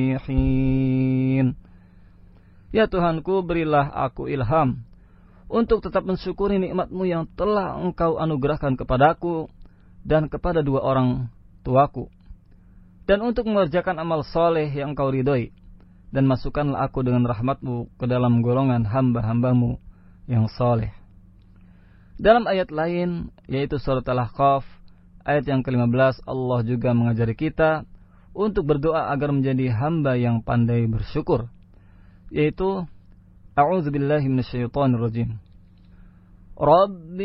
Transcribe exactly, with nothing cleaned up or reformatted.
Ya Tuhanku, berilah aku ilham untuk tetap mensyukuri nikmat-Mu yang telah Engkau anugerahkan kepadaku dan kepada dua orang tuaku, dan untuk mengerjakan amal soleh yang Engkau ridhoi, dan masukkanlah aku dengan rahmat-Mu ke dalam golongan hamba-hamba-Mu yang soleh. Dalam ayat lain, yaitu surat Al-Ahqaf ayat yang kelima belas, Allah juga mengajari kita untuk berdoa agar menjadi hamba yang pandai bersyukur, yaitu A'udzubillahi minasyaitonirrajim. Rabbi